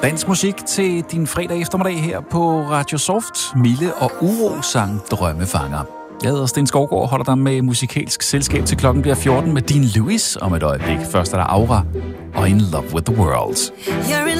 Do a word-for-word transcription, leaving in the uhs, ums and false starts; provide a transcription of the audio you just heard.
dansk musik til din fredag eftermiddag her på Radio Soft. Mille og Uro sang Drømmefanger. Jeg hedder Sten Skovgaard og holder dig med musikalsk selskab til klokken bliver fjorten med Dean Lewis om et øjeblik. Først er der Aura og In Love with the World.